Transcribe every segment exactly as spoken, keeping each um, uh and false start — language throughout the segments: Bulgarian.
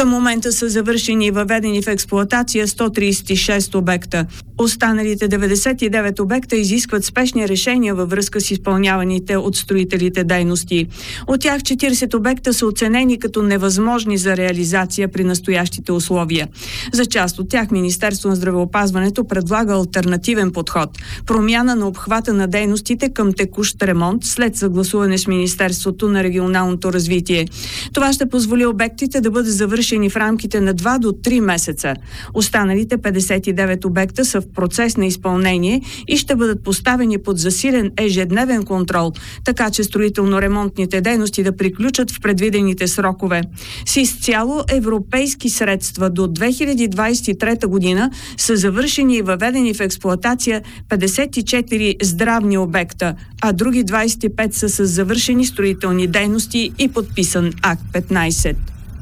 Към момента са завършени и въведени в експлоатация сто тридесет и шест обекта. Останалите деветдесет и девет обекта изискват спешни решения във връзка с изпълняваните от строителите дейности. От тях четиридесет обекта са оценени като невъзможни за реализация при настоящите условия. За част от тях Министерство на здравеопазването предлага алтернативен подход – промяна на обхвата на дейностите към текущ ремонт след съгласуване с Министерството на регионалното развитие. Това ще позволи обектите да бъдат завършени в рамките на два до три месеца. Останалите петдесет и девет обекта са в процес на изпълнение и ще бъдат поставени под засилен ежедневен контрол, така че строително-ремонтните дейности да приключат в предвидените срокове. С изцяло европейски средства до две хиляди двадесет и трета година са завършени и въведени в експлоатация петдесет и четири здравни обекта, а други двадесет и пет са с завършени строителни дейности и подписан акт петнадесет.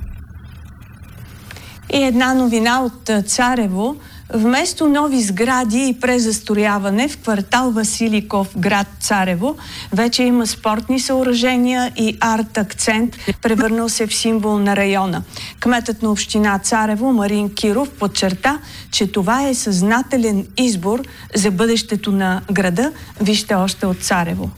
И една новина от Царево. Вместо нови сгради и презастрояване в квартал Василиков, град Царево, вече има спортни съоръжения и арт-акцент, превърнал се в символ на района. Кметът на община Царево Марин Киров подчерта, че това е съзнателен избор за бъдещето на града. Вижте още от Царево.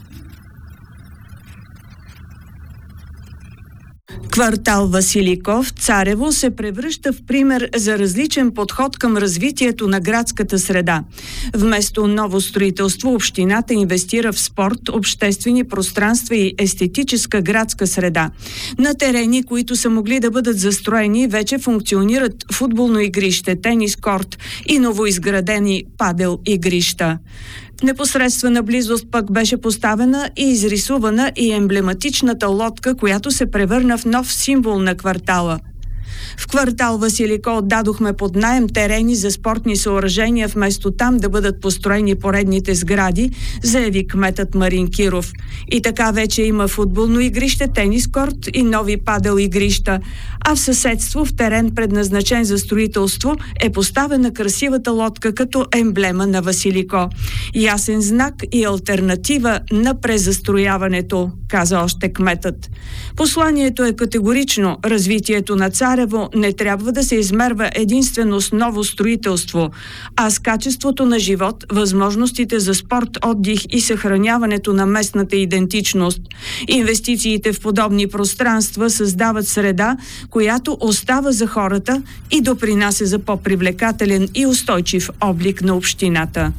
Квартал Василиков, Царево, се превръща в пример за различен подход към развитието на градската среда. Вместо ново строителство, общината инвестира в спорт, обществени пространства и естетическа градска среда. На терени, които са могли да бъдат застроени, вече функционират футболно игрище, тенис корт и новоизградени падел игрища. В непосредствена близост пък беше поставена и изрисувана и емблематичната лодка, която се превърна в нов символ на квартала. В квартал Василико отдадохме под наем терени за спортни съоръжения, вместо там да бъдат построени поредните сгради, заяви кметът Марин Киров. И така вече има футболно игрище, тенис корт и нови падел игрища. А в съседство, в терен предназначен за строителство, е поставена красивата лодка като емблема на Василико. Ясен знак и алтернатива на презастрояването, каза още кметът. Посланието е категорично. Развитието на Царево не трябва да се измерва единствено с ново строителство, а с качеството на живот, възможностите за спорт, отдих и съхраняването на местната идентичност. Инвестициите в подобни пространства създават среда, която остава за хората и допринася за по-привлекателен и устойчив облик на общината.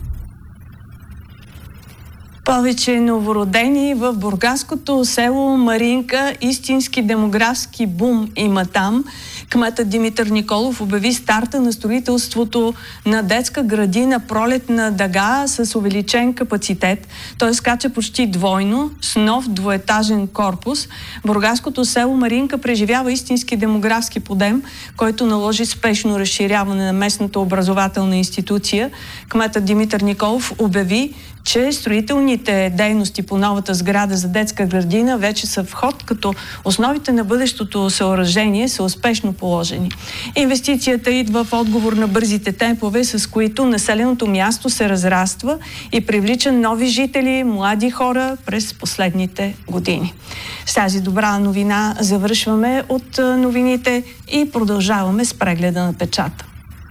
Повече новородени в бургаското село Маринка. Истински демографски бум има там. Кметът Димитър Николов обяви старта на строителството на детска градина Пролетна дъга с увеличен капацитет. Той скача почти двойно с нов двоетажен корпус. Бургаското село Маринка преживява истински демографски подем, който наложи спешно разширяване на местната образователна институция. Кметът Димитър Николов обяви, че строителните дейности по новата сграда за детска градина вече са в ход, като основите на бъдещото съоръжение са успешно положени. Инвестицията идва в отговор на бързите темпове, с които населеното място се разраства и привлича нови жители, млади хора през последните години. С тази добра новина завършваме от новините и продължаваме с прегледа на печата.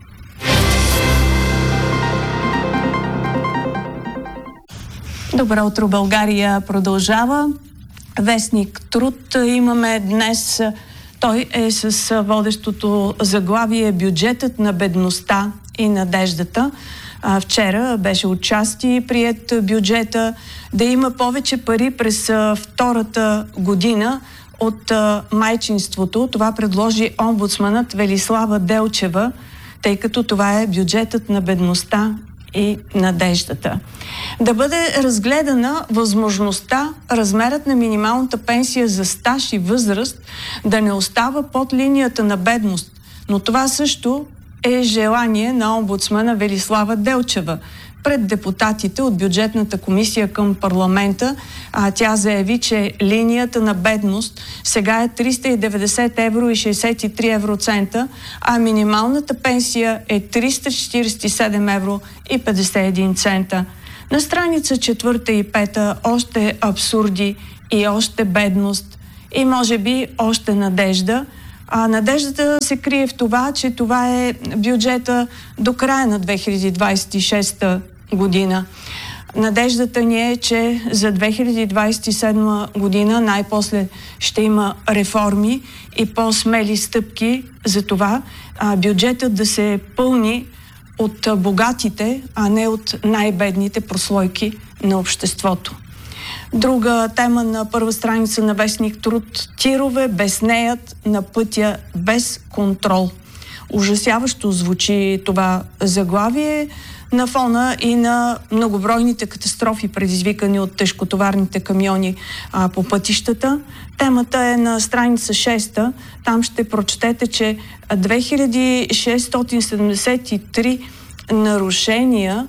Добро утро, България продължава. Вестник Труд имаме днес. Той е с водещото заглавие "Бюджетът на бедността и надеждата". Вчера беше отчасти приет бюджета да има повече пари през втората година от майчинството. Това предложи омбудсманът Велислава Делчева, тъй като това е бюджетът на бедността и надеждата. Да бъде разгледана възможността размерът на минималната пенсия за стаж и възраст да не остава под линията на бедност. Но това също е желание на омбудсмана Велислава Делчева. Пред депутатите от бюджетната комисия към парламента а, тя заяви, че линията на бедност сега е триста и деветдесет евро и шейсет и три евроцента, а минималната пенсия е триста четиридесет и седем евро и петдесет и един цента. На страница четвърта и пета още абсурди и още бедност и може би още надежда. А надеждата се крие в това, че това е бюджета до края на две хиляди двадесет и шеста година. Надеждата ни е, че за две хиляди двадесет и седма година най-после ще има реформи и по-смели стъпки за това а, бюджетът да се пълни от богатите, а не от най-бедните прослойки на обществото. Друга тема на първа страница на вестник Труд – тирове безнеят на пътя без контрол. Ужасяващо звучи това заглавие на фона и на многобройните катастрофи, предизвикани от тежкотоварните камиони а, по пътищата. Темата е на страница шеста. Там ще прочетете, че две хиляди шестстотин седемдесет и три нарушения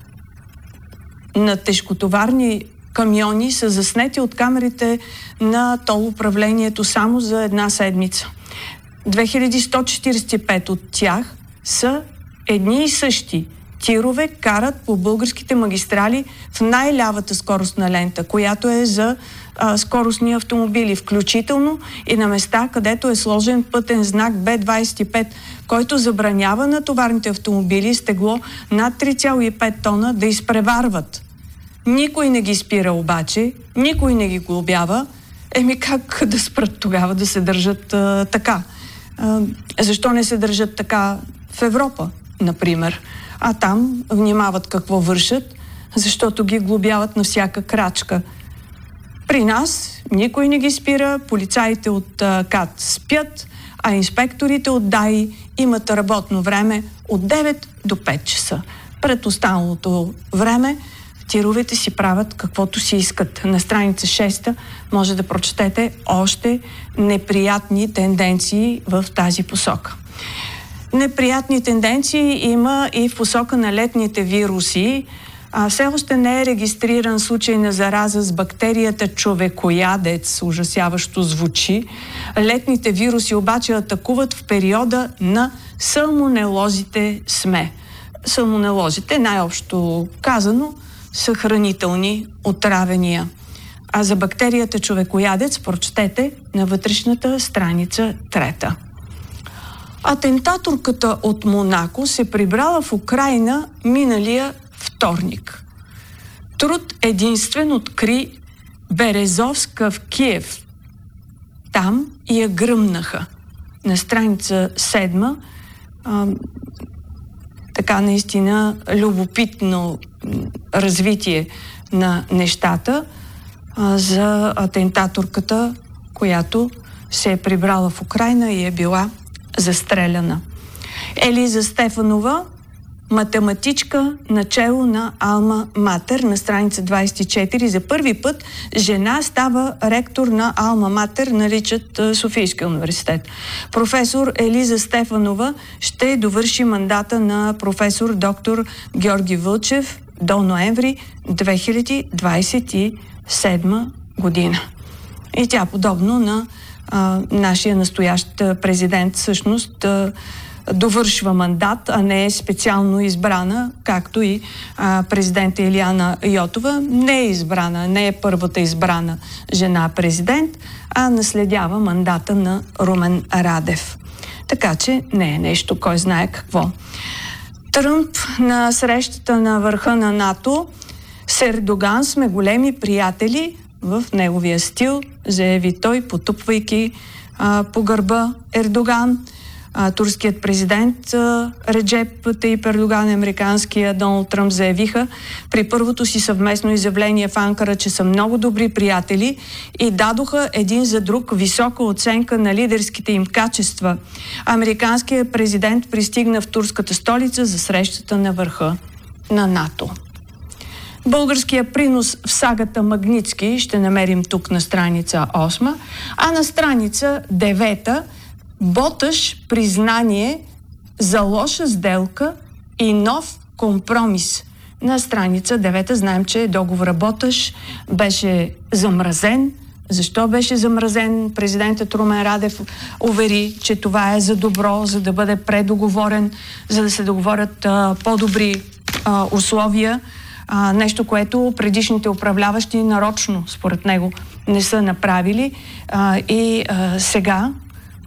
на тежкотоварни камиони са заснети от камерите на тол управлението само за една седмица. две хиляди сто четиридесет и пет от тях са едни и същи тирове карат по българските магистрали в най-лявата скоростна лента, която е за а, скоростни автомобили, включително и на места, където е сложен пътен знак Б двадесет и пет, който забранява на товарните автомобили с тегло над три цяло и пет тона да изпреварват. Никой не ги спира обаче, никой не ги глобява. Еми как да спрат тогава да се държат а, така? А, защо не се държат така в Европа, например? А там внимават какво вършат, защото ги глобяват на всяка крачка. При нас никой не ги спира, полицаите от а, КАТ спят, а инспекторите от ДАИ имат работно време от девет до пет часа. Пред останалото време тировете си правят каквото си искат. На страница шеста може да прочетете още неприятни тенденции в тази посока. Неприятни тенденции има и в посока на летните вируси. А, все още не е регистриран случай на зараза с бактерията човекоядец, ужасяващо звучи. Летните вируси обаче атакуват в периода на салмонелозите СМЕ. Салмонелозите, най-общо казано, са хранителни отравения. А за бактерията човекоядец прочетете на вътрешната страница трета. Атентаторката от Монако се прибрала в Украйна миналия вторник. Труд единствен откри Березовска в Киев. Там я гръмнаха. На страница седма а, така наистина любопитно развитие на нещата а, за атентаторката, която се е прибрала в Украйна и е била застреляна. Елиза Стефанова, математичка, начело на Алма Матер, на страница двадесет и четири. За първи път жена става ректор на Алма Матер, наричат Софийския университет. Професор Елиза Стефанова ще довърши мандата на професор доктор Георги Вълчев до ноември две хиляди двадесет и седма година. И тя, подобно на а, нашия настоящ президент, всъщност а, довършва мандат, а не е специално избрана, както и а, президента Илияна Йотова не е избрана, не е първата избрана жена президент, а наследява мандата на Румен Радев. Така че не е нещо, кой знае какво. Тръмп на срещата на върха на НАТО с Ердоган сме големи приятели, в неговия стил, заяви той, потупвайки а, по гърба Ердоган. А, турският президент а, Реджеп Тайип Ердоган и американския Доналд Тръмп заявиха при първото си съвместно изявление в Анкара, че са много добри приятели и дадоха един за друг висока оценка на лидерските им качества. Американският президент пристигна в турската столица за срещата на върха на НАТО. Българския принос в сагата Магнитски ще намерим тук на страница осма, а на страница девета Боташ признание за лоша сделка и нов компромис. На страница девета знаем, че договора Боташ беше замразен. Защо беше замразен? Президентът Румен Радев увери, че това е за добро, за да бъде предоговорен, за да се договорят а, по-добри а, условия. А, нещо, което предишните управляващи нарочно, според него, не са направили. А, и а, сега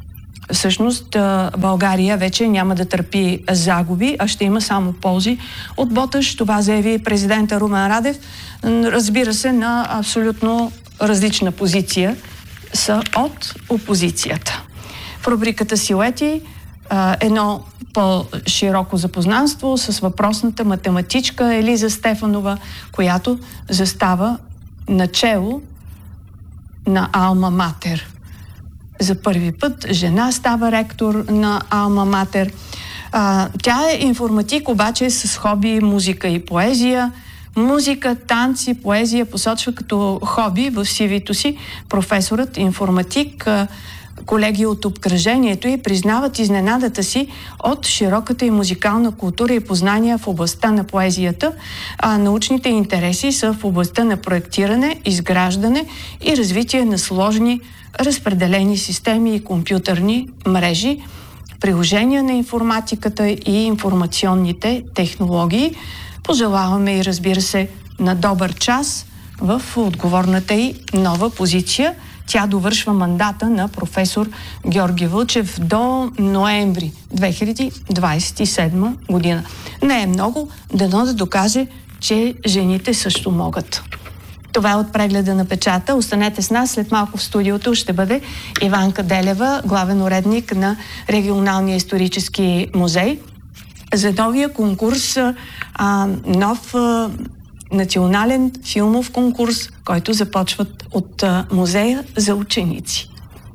всъщност България вече няма да търпи загуби, а ще има само ползи от Боташ. Това заяви президента Румен Радев. Разбира се, на абсолютно различна позиция са от опозицията. В рубриката Силуети едно по-широко запознанство с въпросната математичка Елиза Стефанова, която застава начело на Алма Матер. За първи път жена става ректор на Алма Матер. А, тя е информатик, обаче с хоби музика и поезия. Музика, танци, поезия посочва като хоби в си ви-то си. Професорът информатик, колеги от обкръжението й признават изненадата си от широката и музикална култура и познания в областта на поезията, а научните интереси са в областта на проектиране, изграждане и развитие на сложни разпределени системи и компютърни мрежи, приложения на информатиката и информационните технологии. Пожелаваме и, разбира се, на добър час в отговорната й нова позиция. Тя довършва мандата на професор Георги Вълчев до ноември две хиляди двадесет и седма година. Не е много, дано да докаже, че жените също могат. Това е от прегледа на печата. Останете с нас. След малко в студиото ще бъде Иванка Делева, главен уредник на Регионалния исторически музей, за новия конкурс, а, нов а, национален филмов конкурс, който започват от а, музея за ученици.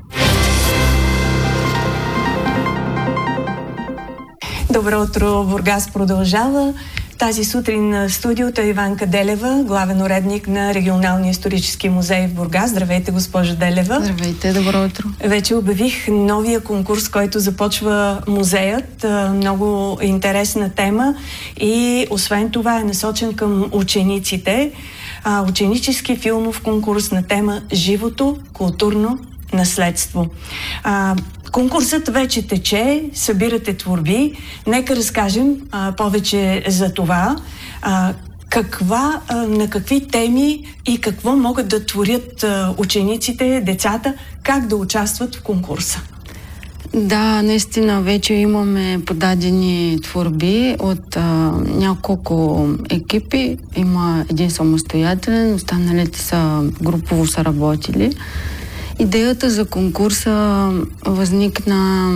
Добро утро, Бургас продължава. Тази сутрин на студиото Иванка Делева, главен уредник на Регионалния исторически музей в Бургас. Здравейте, госпожо Делева. Здравейте, добро утро. Вече обявих новия конкурс, който започва музеят. Много интересна тема и освен това е насочен към учениците. Ученически филмов конкурс на тема «Живото културно наследство». Конкурсът вече тече, събирате творби. Нека разкажем а, повече за това. А, каква, а, на какви теми и какво могат да творят а, учениците, децата, как да участват в конкурса? Да, наистина вече имаме подадени творби от а, няколко екипи. Има един самостоятелен, останалите са групово са работили. Идеята за конкурса възникна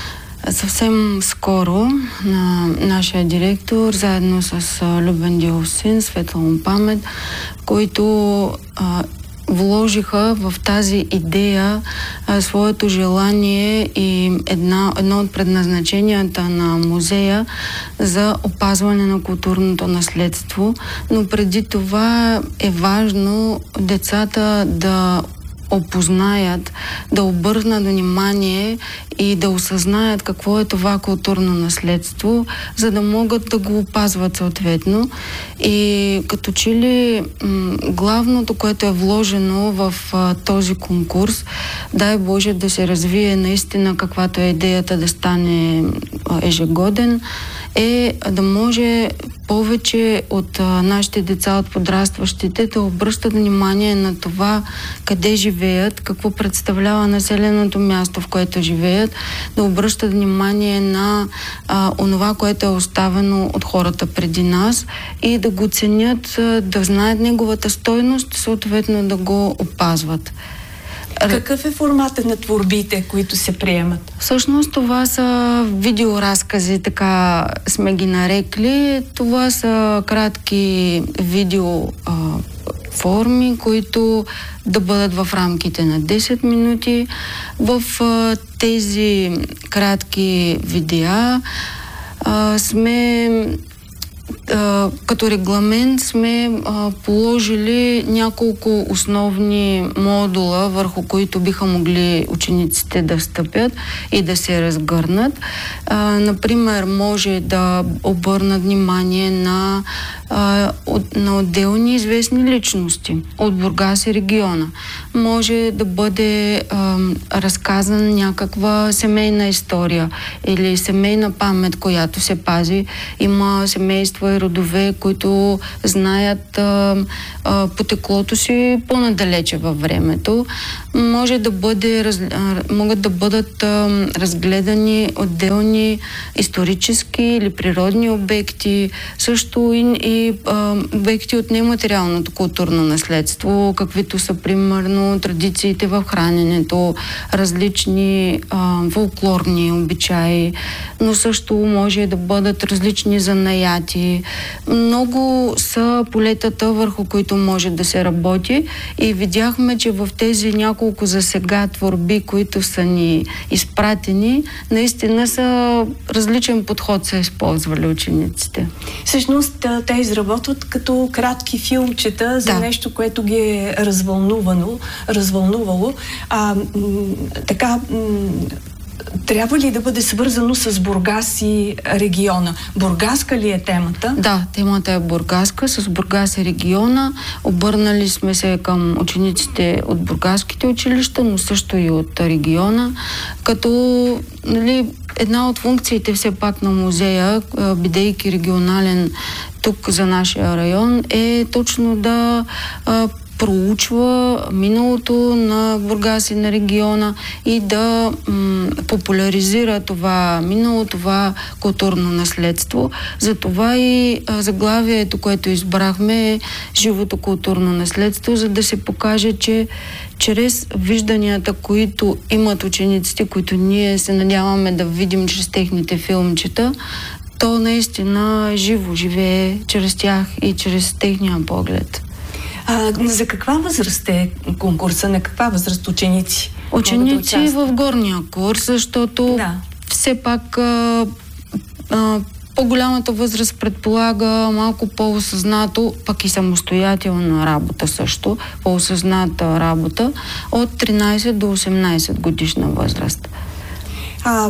съвсем скоро на нашия директор, заедно с Любен Дилсин, светла му памет, които а, вложиха в тази идея а, своето желание и една, едно от предназначенията на музея за опазване на културното наследство. Но преди това е важно децата да опознаят, да обърнат внимание и да осъзнаят какво е това културно наследство, за да могат да го опазват съответно. И като че ли м- главното, което е вложено в а, този конкурс, дай Боже да се развие наистина каквато е идеята да стане а, ежегоден, е да може повече от а, нашите деца, от подрастващите, да обръщат внимание на това къде живеят, какво представлява населеното място, в което живеят, да обръщат внимание на а, онова, което е оставено от хората преди нас и да го ценят, а, да знаят неговата стойност, съответно да го опазват. Какъв е формата на творбите, които се приемат? Всъщност това са видеоразкази, така сме ги нарекли. Това са кратки видео а, форми, които да бъдат в рамките на десет минути. В а, тези кратки видеа а, сме Uh, като регламент сме uh, положили няколко основни модула, върху които биха могли учениците да стъпят и да се разгърнат. Uh, например, може да обърнат внимание на, uh, от, на отделни известни личности от Бургас и региона. Може да бъде uh, разказана някаква семейна история или семейна памет, която се пази. Има семейство и родове, които знаят а, а, потеклото си по-надалече във времето. може да бъде, раз, могат да бъдат а, разгледани отделни исторически или природни обекти, също и, и а, обекти от нематериалното културно наследство, каквито са примерно традициите в храненето, различни а, фолклорни обичаи, но също може да бъдат различни занаяти. Много са полетата, върху които може да се работи, и видяхме, че в тези няколко за сега творби, които са ни изпратени, наистина са различен подход са използвали учениците. Всъщност те изработват като кратки филмчета за да. нещо, което ги е развълнувано, развълнувало. А, м- така м- трябва ли да бъде свързано с Бургас и региона? Бургаска ли е темата? Да, темата е бургаска, с Бургас и региона. Обърнали сме се към учениците от бургаските училища, но също и от региона, като, нали, една от функциите все пак на музея, бидейки регионален тук за нашия район, е точно да а, проучва миналото на Бургас и на региона и да м, популяризира това минало, това културно наследство. Затова и а, заглавието, което избрахме, е живото културно наследство, за да се покаже, че чрез вижданията, които имат учениците, които ние се надяваме да видим чрез техните филмчета, то наистина живо живее чрез тях и чрез техния поглед. А, за каква възраст е конкурса? На каква възраст ученици? Ученици да в горния курс, защото да. все пак а, а, по-голямата възраст предполага малко по-осъзнато, пък и самостоятелна работа също, по-осъзната работа от тринайсет до осемнайсет годишна възраст. А,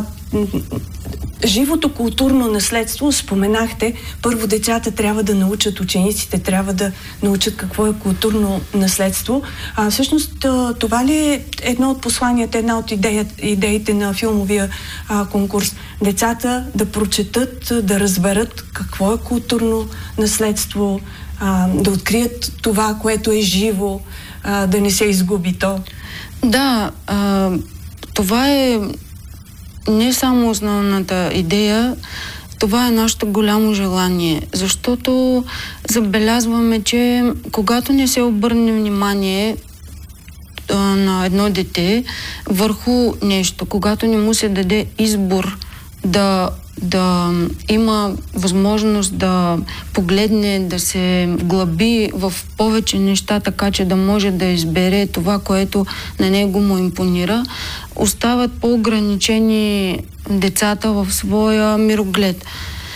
живото културно наследство, споменахте, първо децата трябва да научат, учениците трябва да научат какво е културно наследство. А всъщност това ли е едно от посланията, една от идея, идеите на филмовия а, конкурс? Децата да прочетат, да разберат какво е културно наследство, а, да открият това, което е живо, а, да не се изгуби то. Да, а, това е не само основната идея, това е нашето голямо желание, защото забелязваме, че когато не се обърне внимание а, на едно дете върху нещо, когато не му се даде избор да, да има възможност да погледне, да се вглъби в повече неща, така че да може да избере това, което на него му импонира, остават по-ограничени децата в своя мироглед.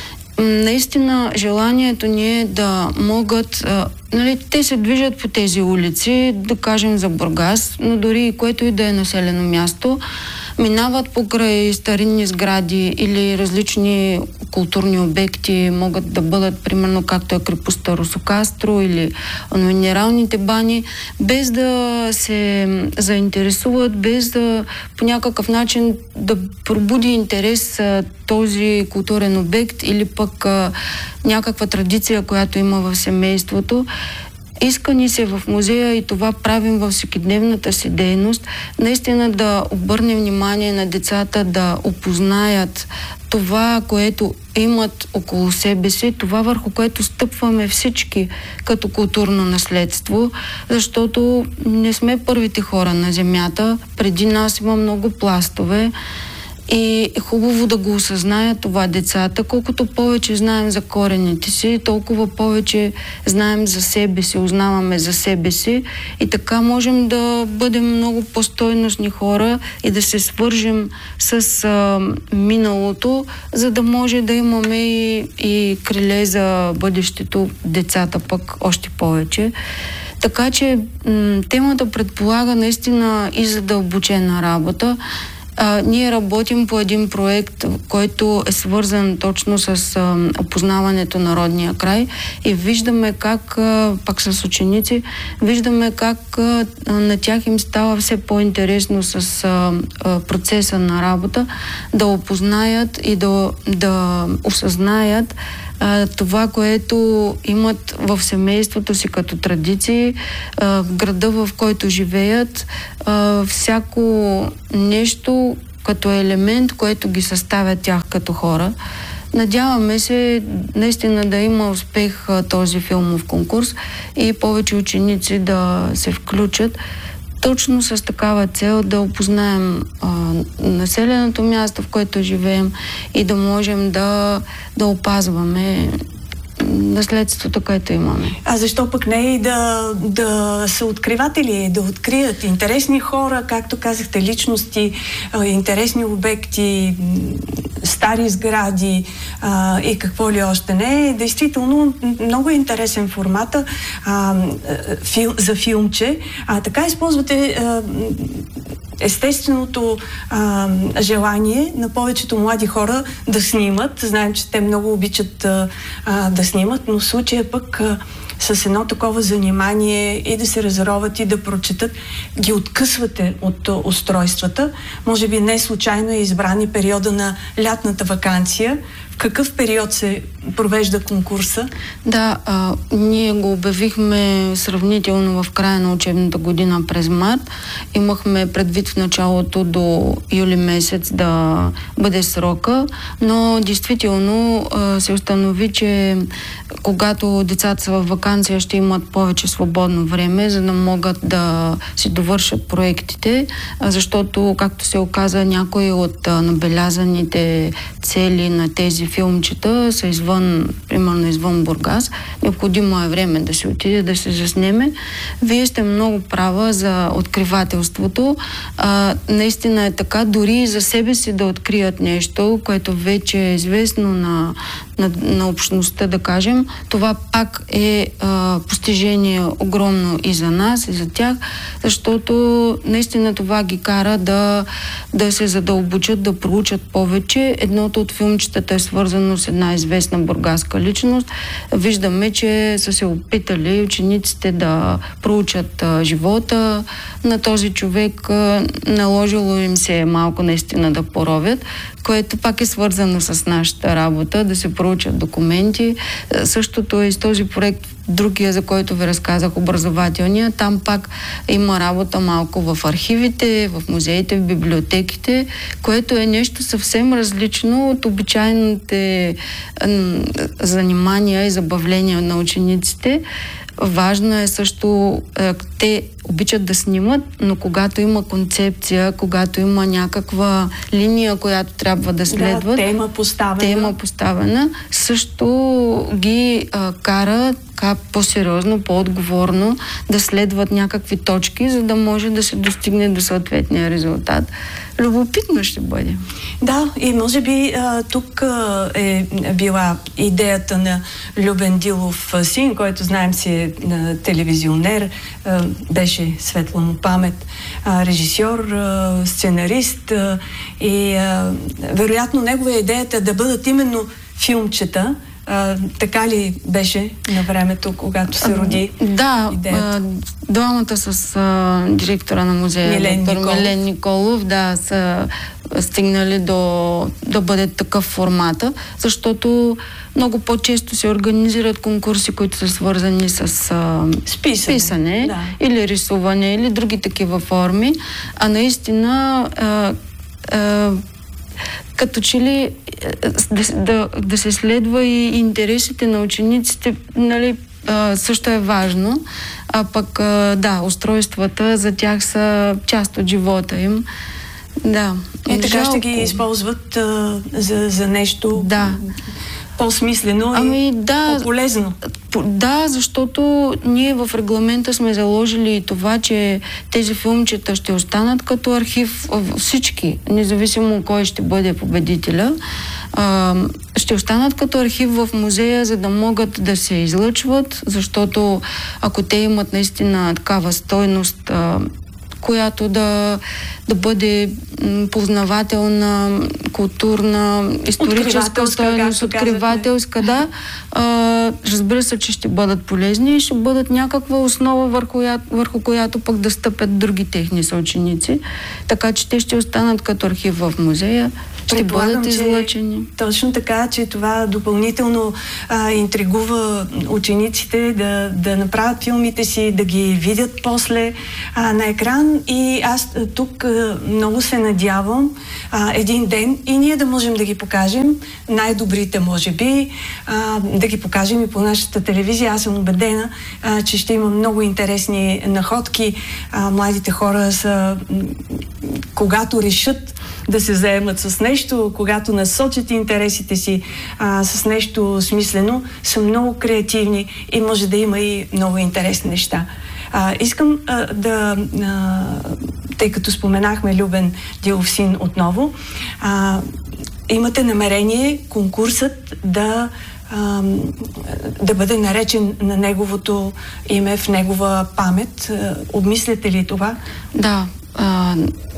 Наистина желанието ни е да могат, а, нали, те се движат по тези улици, да кажем за Бургас, но дори което и да е населено място, минават покрай старинни сгради или различни културни обекти, могат да бъдат, примерно, както е крепостта Русокастро или минералните бани, без да се заинтересуват, без да по някакъв начин да пробуди интерес а, този културен обект или пък а, някаква традиция, която има в семейството. Иска ни се в музея, и това правим във всекидневната си дейност, наистина да обърнем внимание на децата да опознаят това, което имат около себе си, това, върху което стъпваме всички като културно наследство, защото не сме първите хора на земята. Преди нас има много пластове. И е хубаво да го осъзнаят това децата. Колкото повече знаем за корените си, толкова повече знаем за себе си, узнаваме за себе си и така можем да бъдем много по-стойностни хора и да се свържем с а, миналото, за да може да имаме и, и криле за бъдещето, децата пък още повече. Така че м- темата предполага наистина и задълбочена работа. А, ние работим по един проект, който е свързан точно с а, опознаването на родния край и виждаме как, а, пак с ученици, виждаме как а, на тях им става все по-интересно с а, а, процеса на работа, да опознаят и да, да осъзнаят а, това, което имат в семейството си като традиции, а, в града, в който живеят, а, всяко нещо като елемент, което ги съставя тях като хора. Надяваме се наистина да има успех този филмов конкурс и повече ученици да се включат точно с такава цел да опознаем а, населеното място, в което живеем и да можем да, да опазваме наследството, което имаме. А защо пък не и да, да са откриватели, да открият интересни хора, както казахте, личности, интересни обекти, стари сгради а, и какво ли още не. Действително много интересен формата а, фил, за филмче. А така използвате а, естественото а, желание на повечето млади хора да снимат. Знаем, че те много обичат а, а, да снимат, но в случая пък а, с едно такова занимание и да се разроват и да прочетат, ги откъсвате от устройствата. Може би не случайно е избран и периода на лятната ваканция. В какъв период се провежда конкурса? Да, а, ние го обявихме сравнително в края на учебната година през март. Имахме предвид в началото до юли месец да бъде срока, но действително а, се установи, че когато децата са в ваканция, ще имат повече свободно време, за да могат да си довършат проектите, защото, както се оказа, някои от а, набелязаните цели на тези филмчета са извън, примерно извън Бургас. Необходимо е време да се отиде, да се заснеме. Вие сте много права за откривателството. А, наистина е така, дори за себе си да открият нещо, което вече е известно на, на, на общността, да кажем, това пак е а, постижение огромно и за нас, и за тях, защото наистина това ги кара да, да се задълбочат, да проучат повече. Едното от филмчетата е свързано с една известна бургаска личност. Виждаме, че са се опитали учениците да проучат а, живота на този човек. А, наложило им се малко наистина да поровят, което пак е свързано с нашата работа, да се проучат документи. А, същото е и с този проект, другия, за който ви разказах, образователния. Там пак има работа малко в архивите, в музеите, в библиотеките, което е нещо съвсем различно от обичайните занимания и забавления на учениците. Важно е също, те обичат да снимат, но когато има концепция, когато има някаква линия, която трябва да следват, да, тема поставена, тема поставена също ги а, кара така по-сериозно, по-отговорно да следват някакви точки, за да може да се достигне до съответния резултат. Любопитно ще бъде. Да, и може би а, тук а, е била идеята на Любен Дилов син, който знаем си е а, телевизионер, а, беше светла му памет, а, режисьор, а, сценарист а, и а, вероятно негова идеята е да бъдат именно филмчета. А, така ли беше на времето, когато се роди да, идеята? Да, двамата с а, директора на музея, Милен доктор Николов. Милен Николов, да, са стигнали до да бъде такъв формата, защото много по-често се организират конкурси, които са свързани с а, списане, писане да. Или рисуване, или други такива форми, а наистина а, а, като че ли да, да, да се следва и интересите на учениците, нали, а, също е важно, а пък а, да, устройствата за тях са част от живота им. Да. И така Жалко. ще ги използват а, за, за нещо да. по-смислено ами, и да, по-полезно. Да, защото ние в регламента сме заложили и това, че тези филмчета ще останат като архив, всички, независимо кой ще бъде победителя, а, ще останат като архив в музея, за да могат да се излъчват, защото ако те имат наистина такава стойност, а, която да, да бъде м, познавателна, културна, историческа стойност, откривателска, да. А, разбира се, че ще бъдат полезни и ще бъдат някаква основа, върху, я, върху която пък да стъпят други техни съученици. Така че те ще останат като архив в музея ще бъдат излъчени. Точно така, че това допълнително а, интригува учениците да, да направят филмите си, да ги видят после а, на екран. И аз тук а, много се надявам а, един ден и ние да можем да ги покажем, най-добрите може би, а, да ги покажем и по нашата телевизия. Аз съм убедена, а, че ще има много интересни находки. А, младите хора са, когато решат да се заемат с нещо, когато насочат интересите си а, с нещо смислено, са много креативни и може да има и много интересни неща. А, искам а, да, а, тъй като споменахме Любен Дилов син отново, а, имате намерение конкурсът да а, да бъде наречен на неговото име, в негова памет. Обмисляте ли това? Да. А,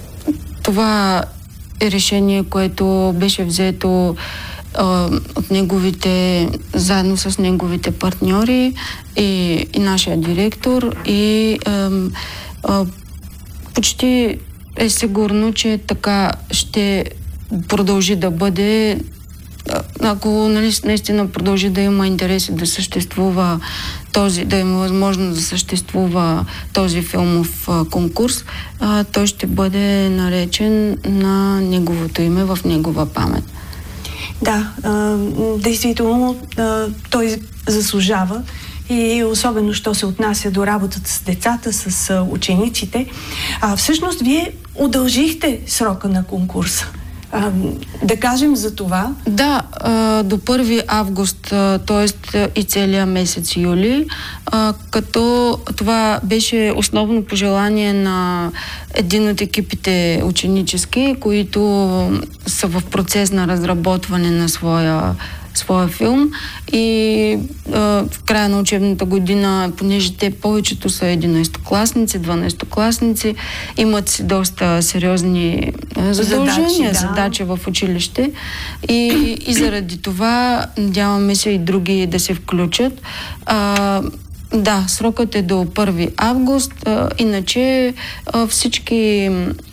това е решение, което беше взето а, от неговите, заедно с неговите партньори и, и нашия директор и а, а, почти е сигурно, че така ще продължи да бъде, ако нали, наистина продължи да има интерес и да съществува този, да има възможност да съществува този филмов а, конкурс, а, той ще бъде наречен на неговото име в негова памет. Да, а, действително а, той заслужава и особено, що се отнася до работата с децата, с а, учениците. А, всъщност, вие удължихте срока на конкурса. А, да кажем за това. Да, а, до първи август, т.е. и целия месец юли, а, като това беше основно пожелание на един от екипите ученически, които са в процес на разработване на своя своя филм и а, в края на учебната година, понеже те повечето са единайсетокласници, дванайсетокласници, имат си доста сериозни а, задължения, задачи, да. задачи в училище и, и заради това надяваме се и други да се включат. А, да, срокът е до първи август, а, иначе а, всички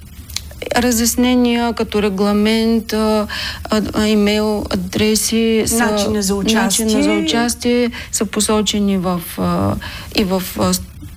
разяснения като регламент, а, а, имейл, адреси, начина за участие, начина за участие са посочени в, а, и в а,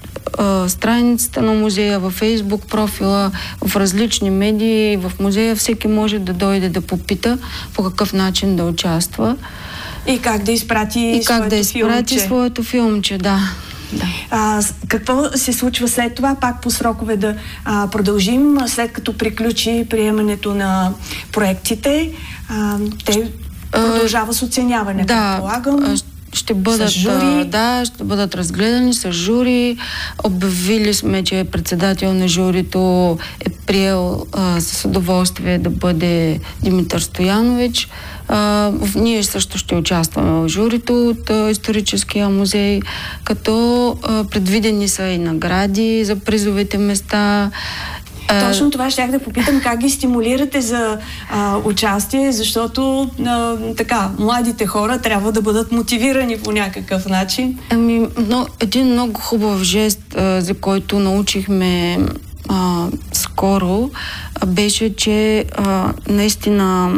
а, страницата на музея, във Фейсбук профила, в различни медии, в музея. Всеки може да дойде да попита по какъв начин да участва. И как да изпрати и своето как да изпрати филмче. своето филмче, да. Да. А, какво се случва след това? Пак по срокове да а, продължим, след като приключи приемането на проектите. А, те продължава с оценяване, да, предполагам. Ще бъдат, с жури. да, ще бъдат разгледани с жури. Обявили сме, че председател на журито е приел а, с удоволствие да бъде Димитър Стоянович. А, ние също ще участваме в журито от а, историческия музей, като а, предвидени са и награди за призовите места. Точно това щях да попитам, как ги стимулирате за а, участие, защото а, така, младите хора трябва да бъдат мотивирани по някакъв начин. Ами, но, един много хубав жест, а, за който научихме а, скоро, а, беше, че а, наистина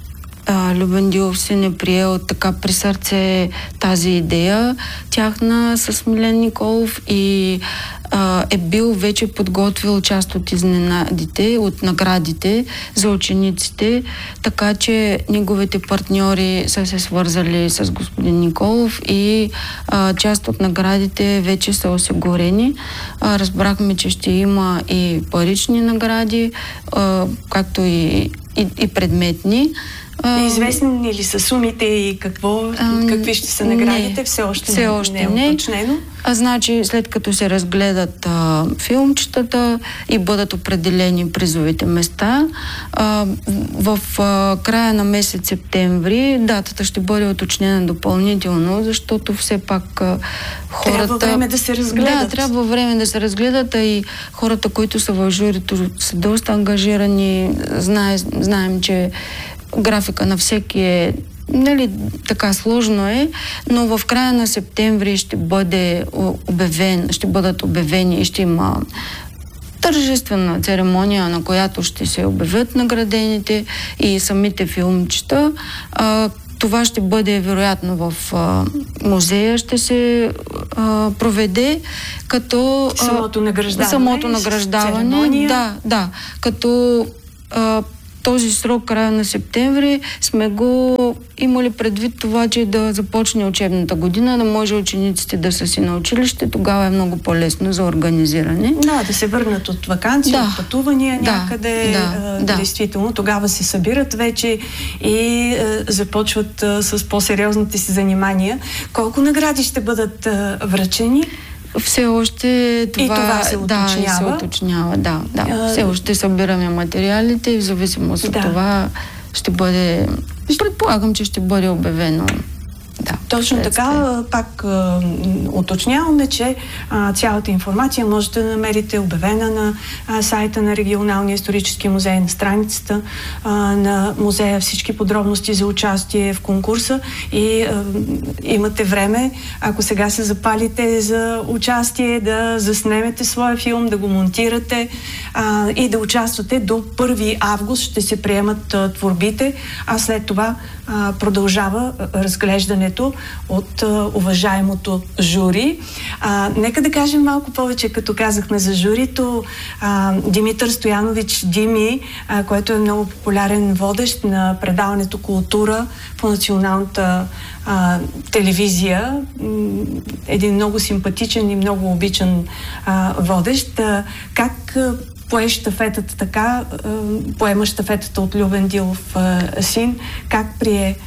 Uh, Любен Дилов син е приел така при сърце тази идея тяхна с Милен Николов и uh, е бил вече подготвил част от изненадите, от наградите за учениците, така че неговите партньори са се свързали с господин Николов и uh, част от наградите вече са осигурени. Uh, разбрахме, че ще има и парични награди, uh, както и, и, и предметни. Известни ли са сумите и какво, а, какви ще са наградите? Не, все още все не, още не е не. уточнено. А значи, след като се разгледат а, филмчетата и бъдат определени призовите места, а, в а, края на месец септември датата ще бъде уточнена допълнително, защото все пак а, хората... Трябва време да се разгледат. Да, трябва време да се разгледат, а и хората, които са в журито, са доста ангажирани. Знае, знаем, че графика на всеки е, нали, така сложно е, но в края на септември ще бъде обявен, ще бъдат обявени и ще има тържествена церемония, на която ще се обявят наградените и самите филмчета. А, това ще бъде вероятно в а, музея, ще се а, проведе като а, самото награждаване. Самото награждаване, да, да. Като а, този срок, края на септември, сме го имали предвид това, че да започне учебната година, да може учениците да са си на училище, тогава е много по-лесно за организиране. Да, да се върнат от ваканции, да, от пътувания да, някъде. Да, да. Действително, тогава се събират вече и е, започват е, с по-сериозните си занимания. Колко награди ще бъдат е, връчени? Все още това, и това се уточнява. Да, се уточнява, да, да. Все още събираме материалите и в зависимост от да. това ще бъде... Предполагам, че ще бъде обявено. Да, точно така, пак а, уточняваме, че а, цялата информация можете да намерите обявена на а, сайта на Регионалния исторически музей, на страницата а, на музея, всички подробности за участие в конкурса и а, имате време, ако сега се запалите за участие, да заснемете своя филм, да го монтирате а, и да участвате до първи август ще се приемат а, творбите, а след това а, продължава а, разглеждането от а, уважаемото жури. А, нека да кажем малко повече, като казахме за журито. А, Димитър Стоянович Дими, а, който е много популярен водещ на предаването Култура по националната а, телевизия. Един много симпатичен и много обичан а, водещ. А, как а, пое щафетата така, а, поема щафетата от Любен Дилов а, син, как прие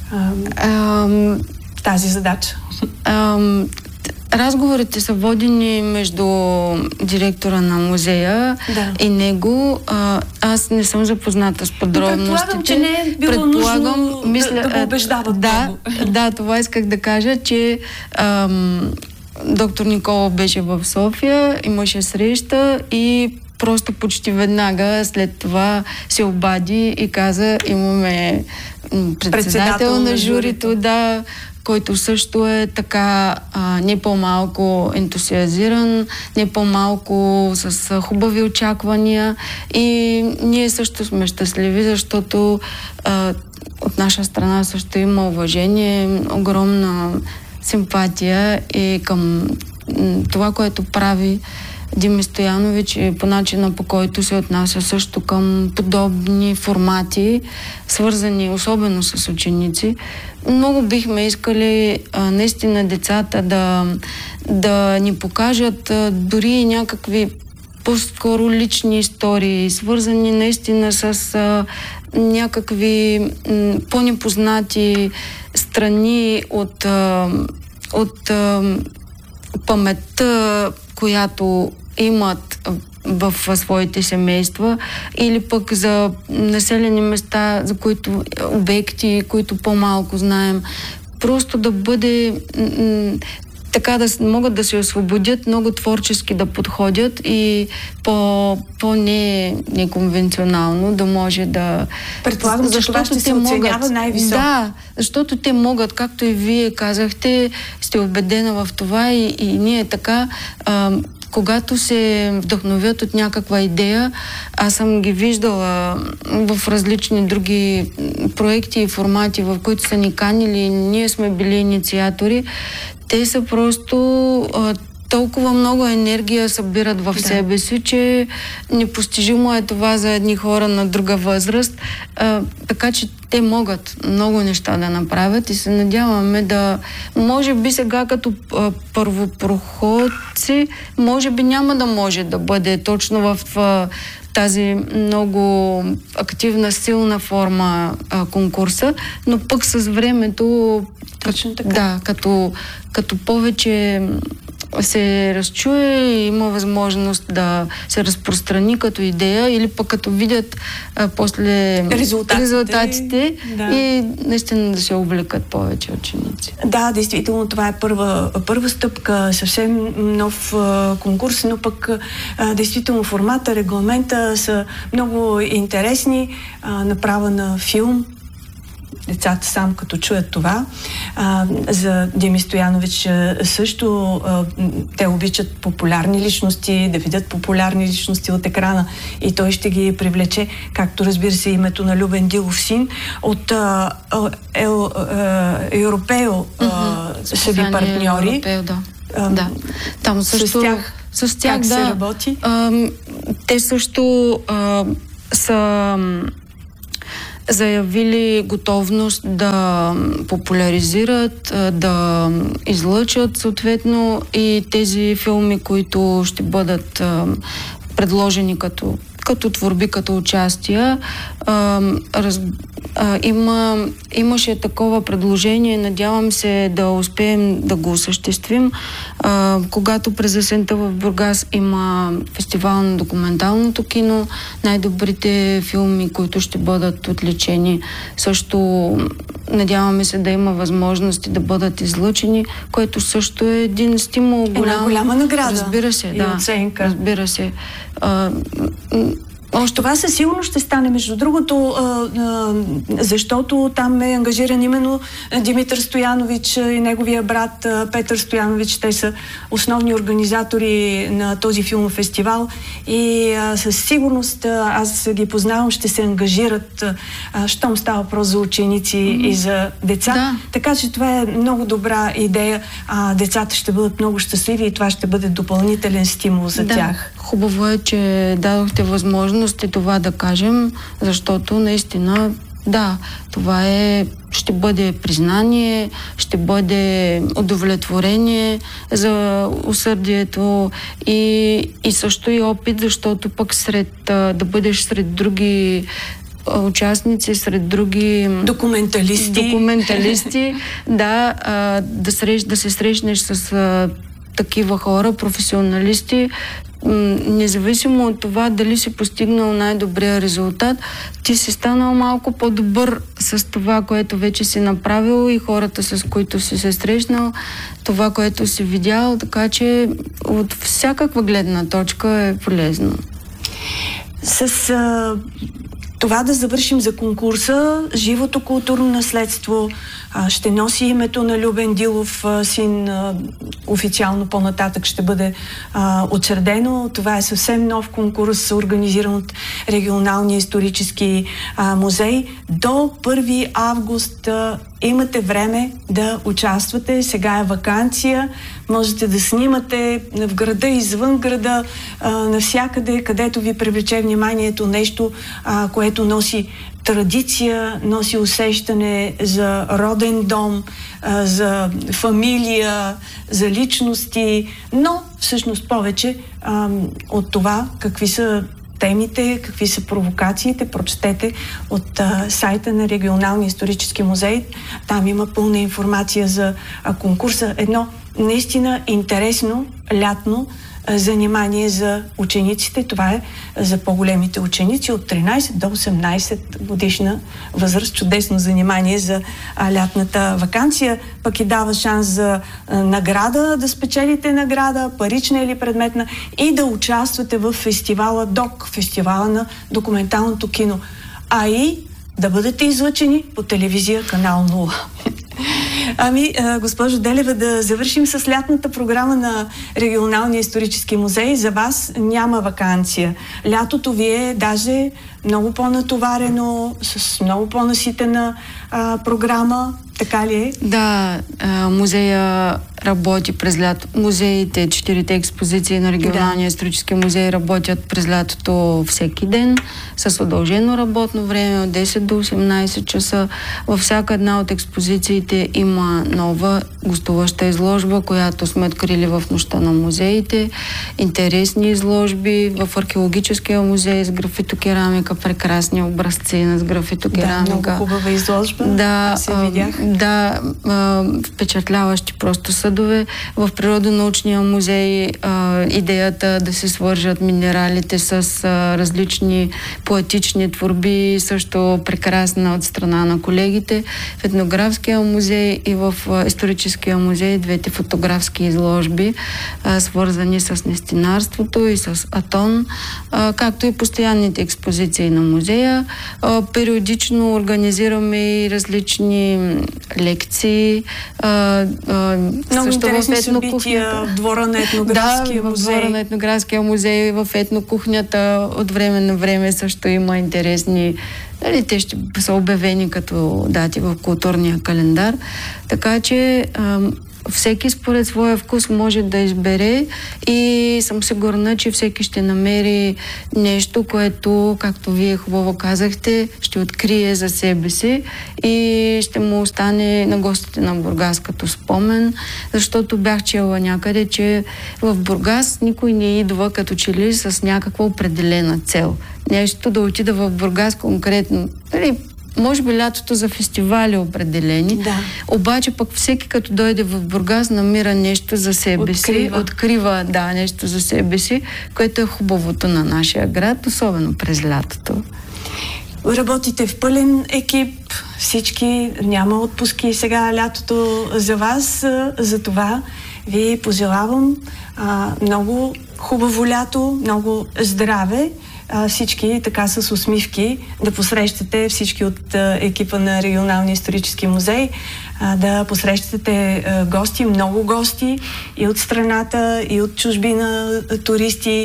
Um, тази задача? Um, разговорите са водени между директора на музея да. и него. Uh, аз не съм запозната с подробностите. Предполагам, че не е било Предполагам, нужно мисля, да, да го убеждават да, да, това исках да кажа, че um, доктор Никола беше в София, имаше среща и просто почти веднага след това се обади и каза, имаме председател, председател на журито, да, който също е така а, не по-малко ентусиазиран, не по-малко с хубави очаквания и ние също сме щастливи, защото а, от наша страна също има уважение, огромна симпатия и към това, което прави Дими Стоянович и по начина, по който се отнася също към подобни формати, свързани особено с ученици. Много бихме искали а, наистина децата да, да ни покажат а, дори някакви по-скоро лични истории, свързани наистина с а, някакви м, по-непознати страни от, а, от а, паметта, която имат в своите семейства, или пък за населени места, за които обекти, които по-малко знаем. Просто да бъде м- така да могат да се освободят, много творчески да подходят и по, по-не неконвенционално да може да... Предполагам, че това ще се оценява най-високо. Да, защото те могат, както и вие казахте, сте убедена в това и, и ние така... А, когато се вдъхновят от някаква идея, аз съм ги виждала в различни други проекти и формати, в които са ни канили, ние сме били инициатори, те са просто а, толкова много енергия събират в да. себе си, че непостижимо е това за едни хора на друга възраст. А, така че те могат много неща да направят и се надяваме да... Може би сега като а, първопроходци, може би няма да може да бъде точно в а, тази много активна, силна форма а, конкурса, но пък с времето... Точно така. Да, като, като повече се разчуе и има възможност да се разпространи като идея или пък като видят а, после резултатите, резултатите да. И наистина да се увлекат повече ученици. Да, действително това е първа, първа стъпка, съвсем нов а, конкурс, но пък а, действително формата, регламента са много интересни, а, направа на филм. децата само като чуят това. А, за Дими Стоянович също а, те обичат популярни личности, да видят популярни личности от екрана и той ще ги привлече, както разбира се името на Любен Дилов син от а, е, е, е, Европео mm-hmm. са ви партньори. Европео, да. А, да. Там също, с тях, с тях как да, се работи? А, те също а, са заявили готовност да популяризират, да излъчат съответно и тези филми, които ще бъдат предложени като като творби, като участия. А, раз, а, има, имаше такова предложение, надявам се да успеем да го осъществим. А, когато през есента в Бургас има фестивал на документалното кино, най-добрите филми, които ще бъдат отличени, също надяваме се да има възможности да бъдат излъчени, което също е един стимул. Голям, Една голяма награда. Разбира се, и да. Оценка. Разбира се. А, Още това със сигурност ще стане, между другото, а, а, защото там е ангажиран именно Димитър Стоянович и неговия брат а, Петър Стоянович. Те са основни организатори на този филмов фестивал и а, със сигурност а, аз ги познавам, ще се ангажират, а, щом става въпрос за ученици mm-hmm. и за деца. Да. Така че това е много добра идея. А, децата ще бъдат много щастливи и това ще бъде допълнителен стимул за да. тях. Хубаво е, че дадохте възможност и това да кажем, защото наистина, да, това е, ще бъде признание, ще бъде удовлетворение за усърдието и, и също и опит, защото пък сред, да бъдеш сред други участници, сред други документалисти, документалисти да, да, срещ, да се срещнеш с такива хора, професионалисти, независимо от това дали си постигнал най-добрия резултат, ти си станал малко по-добър с това, което вече си направил и хората, с които си се срещнал, това, което си видял, така че от всякаква гледна точка е полезно. С а, това да завършим за конкурса, живото културно наследство а, ще носи името на Любен Дилов а, син, а, официално по-нататък ще бъде а, учредено. Това е съвсем нов конкурс, организиран от Регионалния исторически а, музей. До първи август а, имате време да участвате. Сега е ваканция. Можете да снимате в града, извън града, а, навсякъде, където ви привлече вниманието нещо, а, което носи традиция, носи усещане за роден дом, а, за фамилия, за личности, но всъщност повече а, от това какви са темите, какви са провокациите, прочетете от а, сайта на Регионалния исторически музей. Там има пълна информация за а, конкурса. Едно наистина интересно, лятно а, занимание за учениците. Това е за по-големите ученици от тринайсет до осемнайсет годишна възраст. Чудесно занимание за а, лятната ваканция. Пък и дава шанс за а, награда, да спечелите награда, парична или предметна, и да участвате в фестивала ДОК, фестивала на документалното кино. А и да бъдете излъчени по телевизия канал нула. Ами, госпожо Делева, да завършим с лятната програма на Регионалния исторически музей. За вас няма ваканция. Лятото ви е даже много по-натоварено, с много по-наситена а, програма. Така ли е? Да, а, музея работи през лято. Музеите, четирите експозиции на Регионалния да. исторически музей работят през лятото всеки ден с удължено работно време от десет до осемнайсет часа. Във всяка една от експозициите има нова гостуваща изложба, която сме открили в нощта на музеите. Интересни изложби в археологическия музей с графитокерамика, прекрасни образци на графитокерамика. Да, много хубава изложба. Да, се видях. Да, а, впечатляващи просто са. съдове. В Природонаучния музей а, идеята да се свържат минералите с а, различни поетични творби, също прекрасна от страна на колегите. В Етнографския музей и в а, Историческия музей двете фотографски изложби, а, свързани с нестинарството и с Атон, а, както и постоянните експозиции на музея. А, периодично организираме и различни лекции. А, а, Много интересни събития в двора на Етнографския да, музей. в двора на Етнографския музей, в етнокухнята от време на време също има интересни. Дали, те ще са обявени като дати в културния календар. Така че а, всеки според своя вкус може да избере и съм сигурна, че всеки ще намери нещо, което, както вие хубаво казахте, ще открие за себе си и ще му остане на гостите на Бургас като спомен, защото бях чела някъде, че в Бургас никой не идва като че ли с някаква определена цел. Нещо да отида в Бургас конкретно. Може би лятото за фестивали определени, да. Обаче пък всеки като дойде в Бургас намира нещо за себе открива. си, открива да, нещо за себе си, което е хубавото на нашия град, особено през лятото. Работите в пълен екип, всички, няма отпуски сега лятото за вас, за това ви пожелавам а, много хубаво лято, много здраве, всички така с усмивки да посрещате всички от екипа на Регионалния исторически музей, да посрещате гости, много гости и от страната, и от чужбина, туристи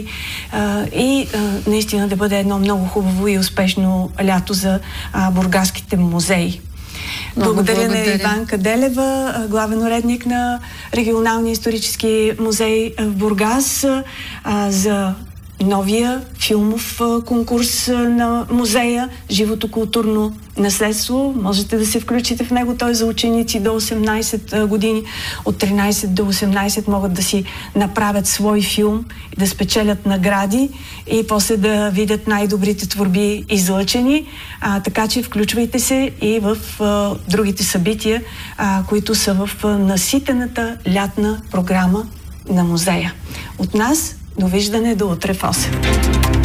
и наистина да бъде едно много хубаво и успешно лято за бургаските музеи. Много благодаря, благодаря на Иванка Делева, главен уредник на Регионалния исторически музей в Бургас, за новия филмов конкурс на музея Живото културно наследство. Можете да се включите в него. Той е за ученици до осемнайсет години. От тринайсет до осемнайсет могат да си направят свой филм и да спечелят награди и после да видят най-добрите творби излъчени. А, така че включвайте се и в а, другите събития, а, които са в а, наситената лятна програма на музея. От нас довиждане до утре в осем.